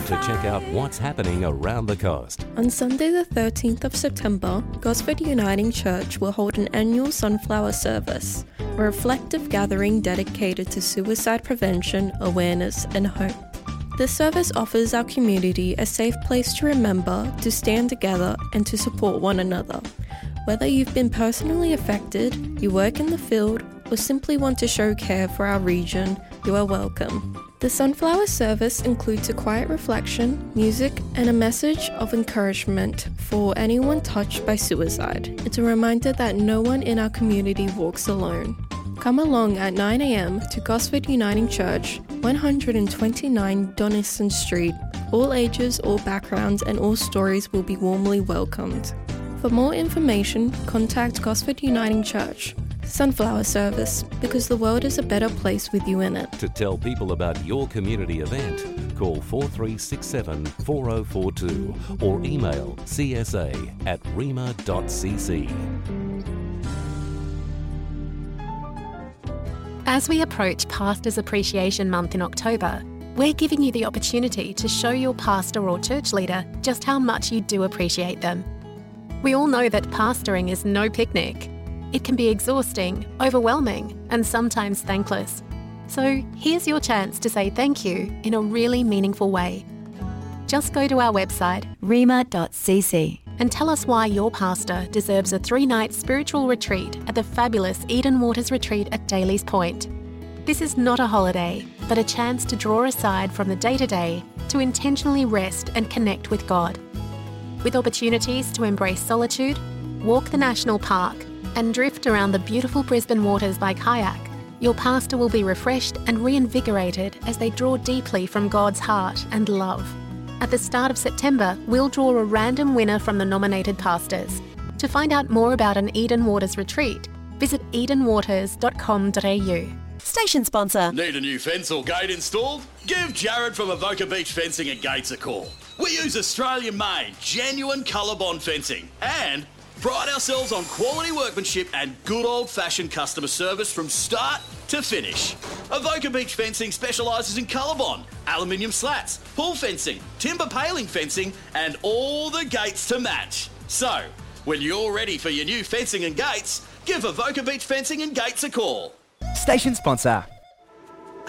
time to check out what's happening around the coast. On Sunday the 13th of September, Gosford Uniting Church will hold an annual Sunflower Service, a reflective gathering dedicated to suicide prevention, awareness and hope. This service offers our community a safe place to remember, to stand together and to support one another. Whether you've been personally affected, you work in the field, or simply want to show care for our region, you are welcome. The Sunflower Service includes a quiet reflection, music, and a message of encouragement for anyone touched by suicide. It's a reminder that no one in our community walks alone. Come along at 9 a.m. to Gosford Uniting Church, 129 Donniston Street. All ages, all backgrounds, and all stories will be warmly welcomed. For more information, contact Gosford Uniting Church. Sunflower Service, because the world is a better place with you in it. To tell people about your community event, call 4367 4042 or email csa@rema.cc. As we approach Pastors Appreciation Month in October, we're giving you the opportunity to show your pastor or church leader just how much you do appreciate them. We all know that pastoring is no picnic. It can be exhausting, overwhelming, and sometimes thankless. So here's your chance to say thank you in a really meaningful way. Just go to our website, rema.cc, and tell us why your pastor deserves a 3-night spiritual retreat at the fabulous Eden Waters Retreat at Daly's Point. This is not a holiday, but a chance to draw aside from the day-to-day to intentionally rest and connect with God. With opportunities to embrace solitude, walk the national park, and drift around the beautiful Brisbane waters by kayak, your pastor will be refreshed and reinvigorated as they draw deeply from God's heart and love. At the start of September, we'll draw a random winner from the nominated pastors. To find out more about an Eden Waters retreat, visit edenwaters.com.au. Station sponsor. Need a new fence or gate installed? Give Jared from Avoca Beach Fencing and Gates a call. We use Australian-made, genuine ColourBond fencing and pride ourselves on quality workmanship and good old-fashioned customer service from start to finish. Avoca Beach Fencing specialises in ColourBond, aluminium slats, pool fencing, timber paling fencing and all the gates to match. So, when you're ready for your new fencing and gates, give Avoca Beach Fencing and Gates a call. Station sponsor.